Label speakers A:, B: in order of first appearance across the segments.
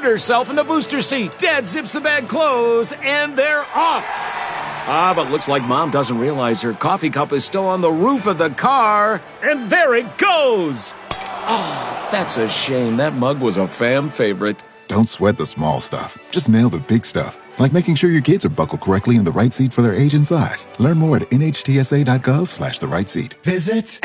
A: herself in the booster seat. Dad zips the bag closed, and they're off. But looks like Mom doesn't realize her coffee cup is still on the roof of the car, and there it goes. Oh, that's a shame. That mug was a fam favorite.
B: Don't sweat the small stuff. Just nail the big stuff, like making sure your kids are buckled correctly in the right seat for their age and size. Learn more at nhtsa.gov/the right seat.
C: Visit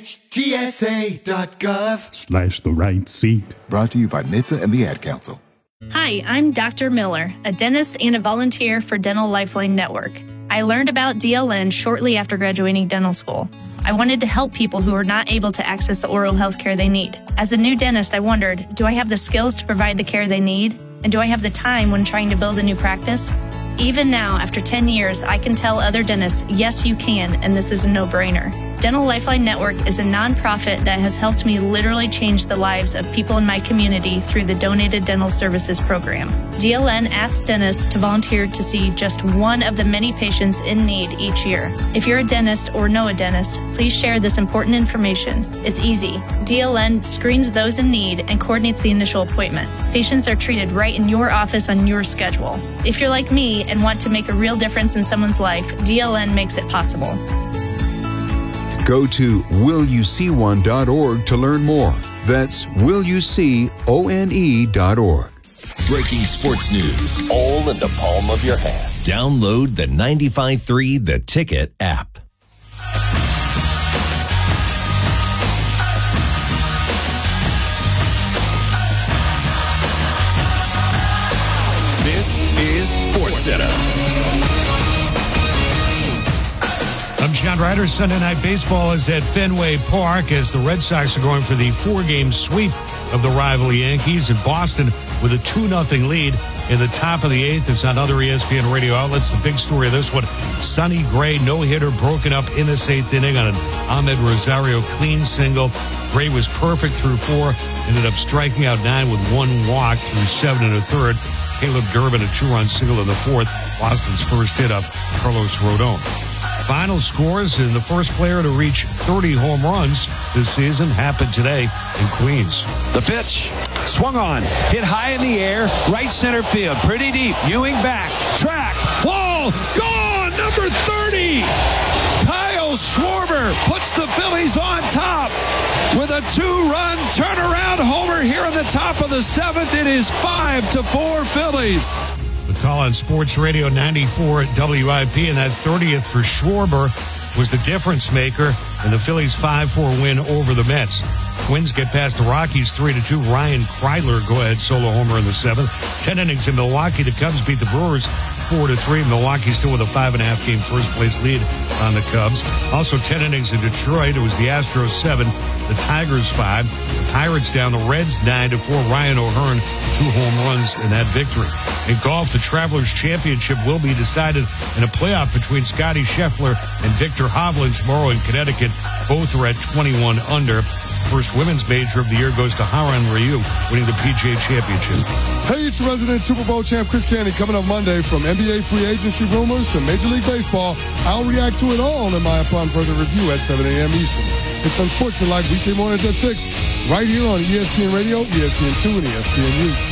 C: nhtsa.gov/the
D: right seat.
B: Brought to you by NHTSA and the Ad Council.
E: Hi, I'm Dr. Miller, a dentist and a volunteer for Dental Lifeline Network. I learned about DLN shortly after graduating dental school. I wanted to help people who are not able to access the oral health care they need. As a new dentist, I wondered, do I have the skills to provide the care they need? And do I have the time when trying to build a new practice? Even now, after 10 years, I can tell other dentists, yes, you can, and this is a no-brainer. Dental Lifeline Network is a nonprofit that has helped me literally change the lives of people in my community through the Donated Dental Services Program. DLN asks dentists to volunteer to see just one of the many patients in need each year. If you're a dentist or know a dentist, please share this important information. It's easy. DLN screens those in need and coordinates the initial appointment. Patients are treated right in your office on your schedule. If you're like me and want to make a real difference in someone's life, DLN makes it possible.
F: Go to willyouseeone.org to learn more. That's willyouseeone.org.
G: Breaking sports news, all in the palm of your hand. Download the 95.3 The Ticket app. This is SportsCenter.
D: I'm John Ryder. Sunday Night Baseball is at Fenway Park as the Red Sox are going for the 4-game sweep of the rival Yankees in Boston with a 2-0 lead in the top of the 8th. It's on other ESPN radio outlets. The big story of this one, Sonny Gray, no-hitter broken up in this 8th inning on an Ahmed Rosario clean single. Gray was perfect through 4, ended up striking out 9 with 1 walk through 7 1/3. Caleb Durbin, a 2-run single in the 4th. Boston's first hit off Carlos Rodon. Final scores, and the first player to reach 30 home runs this season happened today in Queens.
H: The pitch, swung on, hit high in the air, right center field, pretty deep. Ewing back, track, wall, gone, number 30. Kyle Schwarber puts the Phillies on top with a 2-run turnaround homer here in the top of the 7th. It is 5-4 Phillies.
D: The call on Sports Radio 94 at WIP, and that 30th for Schwarber was the difference maker in the Phillies' 5-4 win over the Mets. Twins get past the Rockies 3-2. Ryan Kreidler go-ahead solo homer in the 7th. 10 innings in Milwaukee. The Cubs beat the Brewers 4-3. Milwaukee still with a 5.5-game first-place lead on the Cubs. Also 10 innings in Detroit. It was the Astros 7, the Tigers 5. The Pirates down the Reds 9-4. Ryan O'Hearn 2 home runs in that victory. In golf, the Travelers Championship will be decided in a playoff between Scotty Scheffler and Victor Hovland tomorrow in Connecticut. Both are at 21 under. First women's major of the year goes to Haran Ryu, winning the PGA Championship.
I: Hey, it's your resident Super Bowl champ Chris Candy coming up Monday. From NBA free agency rumors to Major League Baseball, I'll react to it all in my upon further review at 7 a.m. Eastern. It's Unsportsmanlike weekday mornings at 6, right here on ESPN Radio, ESPN2, and ESPNU.